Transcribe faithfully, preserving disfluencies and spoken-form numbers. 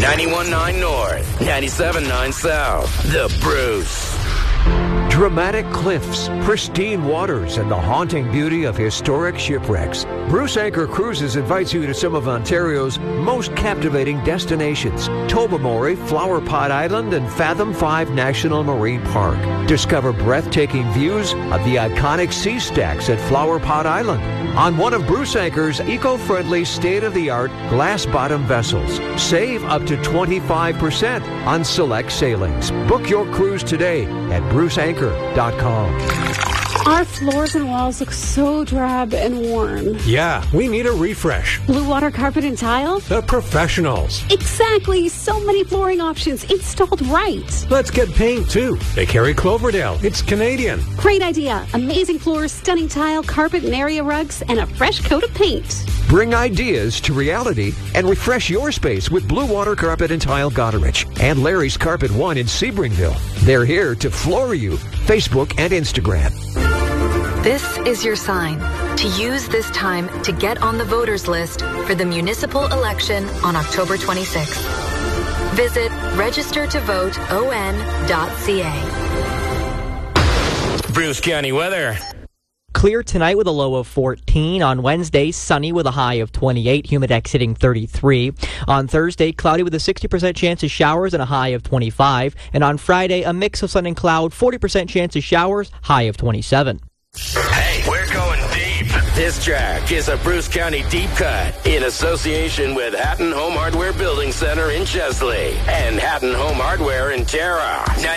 ninety-one point nine North, ninety-seven point nine South. The Bruce. Dramatic cliffs, pristine waters, and the haunting beauty of historic shipwrecks. Bruce Anchor Cruises invites you to some of Ontario's most captivating destinations. Tobermory, Flower Pot Island, and Fathom five National Marine Park. Discover breathtaking views of the iconic sea stacks at Flower Pot Island on one of Bruce Anchor's eco-friendly, state-of-the-art glass-bottom vessels. Save up to twenty-five percent on select sailings. Book your cruise today at bruce anchor dot com. Our floors and walls look so drab and worn. Yeah, we need a refresh. Blue Water Carpet and Tile? The professionals. Exactly. So many flooring options installed right. Let's get paint, too. They carry Cloverdale. It's Canadian. Great idea. Amazing floors, stunning tile, carpet and area rugs, and a fresh coat of paint. Bring ideas to reality and refresh your space with Blue Water Carpet and Tile Goderich and Larry's Carpet One in Sebringville. They're here to floor you. Facebook and Instagram. This is your sign to use this time to get on the voters list for the municipal election on October twenty-sixth. Visit register to vote o n dot c a. Bruce County weather. Clear tonight with a low of fourteen. On Wednesday, sunny with a high of twenty-eight. Humidex hitting thirty-three. On Thursday, cloudy with a sixty percent chance of showers and a high of twenty-five. And on Friday, a mix of sun and cloud, forty percent chance of showers, high of twenty-seven. Hey, we're going deep. This track is a Bruce County deep cut in association with Hatton Home Hardware Building Center in Chesley and Hatton Home Hardware in Tara.